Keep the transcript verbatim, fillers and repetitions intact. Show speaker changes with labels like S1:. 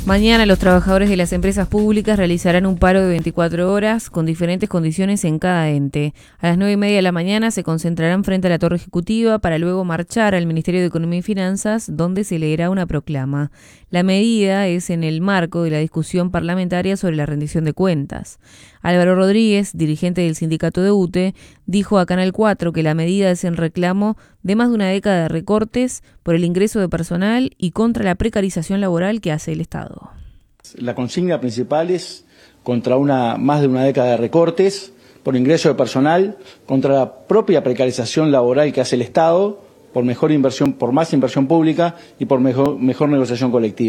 S1: Mañana los trabajadores de las empresas públicas realizarán un paro de veinticuatro horas con diferentes condiciones en cada ente. A las nueve y media de la mañana se concentrarán frente a la Torre Ejecutiva para luego marchar al Ministerio de Economía y Finanzas, donde se leerá una proclama. La medida es en el marco de la discusión parlamentaria sobre la rendición de cuentas. Álvaro Rodríguez, dirigente del sindicato de U T E, dijo a Canal cuatro que la medida es en reclamo de más de una década de recortes por el ingreso de personal y contra la precarización laboral que hace el Estado.
S2: La consigna principal es contra una más de una década de recortes por ingreso de personal, contra la propia precarización laboral que hace el Estado, por mejor inversión, por más inversión pública y por mejor, mejor negociación colectiva.